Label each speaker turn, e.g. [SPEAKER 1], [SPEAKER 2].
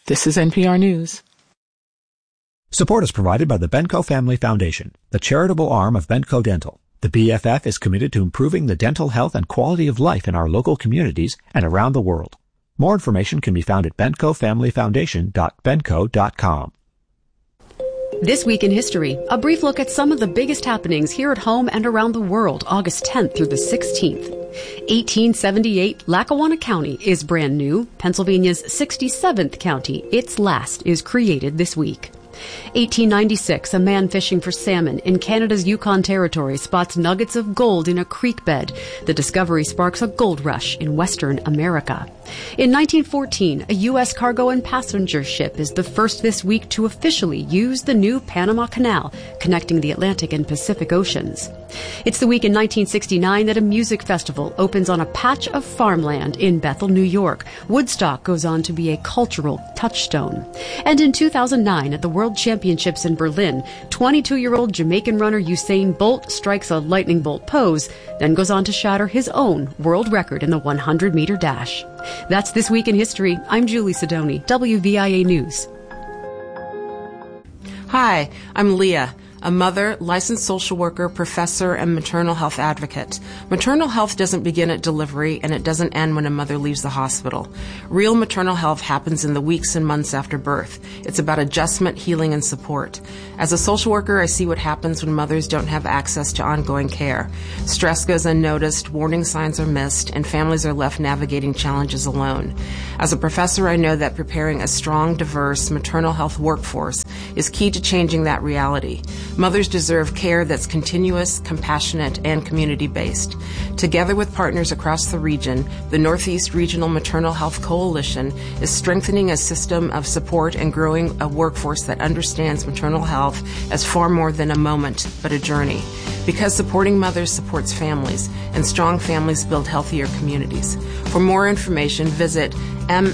[SPEAKER 1] This is NPR News.
[SPEAKER 2] Support is provided by the Benco Family Foundation, the charitable arm of Benco Dental. The BFF is committed to improving the dental health and quality of life in our local communities and around the world. More information can be found at bencofamilyfoundation.benco.com.
[SPEAKER 3] This Week in History, a brief look at some of the biggest happenings here at home and around the world, August 10th through the 16th. 1878, Lackawanna County is brand new. Pennsylvania's 67th county, its last, is created this week. 1896, a man fishing for salmon in Canada's Yukon Territory spots nuggets of gold in a creek bed. The discovery sparks a gold rush in Western America. In 1914, a U.S. cargo and passenger ship is the first this week to officially use the new Panama Canal, connecting the Atlantic and Pacific Oceans. It's the week in 1969 that a music festival opens on a patch of farmland in Bethel, New York. Woodstock goes on to be a cultural touchstone. And in 2009, at the World Championships in Berlin, 22-year-old Jamaican runner Usain Bolt strikes a lightning bolt pose, then goes on to shatter his own world record in the 100-meter dash. That's This Week in History. I'm Julie Sidoni, WVIA News.
[SPEAKER 4] Hi, I'm Leah, a mother, licensed social worker, professor, and maternal health advocate. Maternal health doesn't begin at delivery, and it doesn't end when a mother leaves the hospital. Real maternal health happens in the weeks and months after birth. It's about adjustment, healing, and support. As a social worker, I see what happens when mothers don't have access to ongoing care. Stress goes unnoticed, warning signs are missed, and families are left navigating challenges alone. As a professor, I know that preparing a strong, diverse maternal health workforce is key to changing that reality. Mothers deserve care that's continuous, compassionate, and community-based. Together with partners across the region, the Northeast Regional Maternal Health Coalition is strengthening a system of support and growing a workforce that understands maternal health as far more than a moment, but a journey. Because supporting mothers supports families, and strong families build healthier communities. For more information, visit